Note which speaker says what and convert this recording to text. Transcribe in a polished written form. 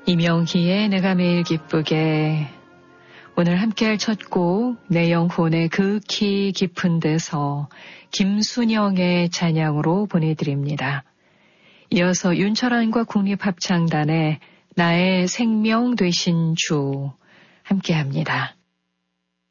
Speaker 1: 이명희의 내가 매일 기쁘게. 오늘 함께할 첫 곡 내 영혼의 극히 깊은 데서 김순영의 찬양으로 보내드립니다. 이어서 윤철환과 국립합창단의 나의 생명 되신 주 함께합니다.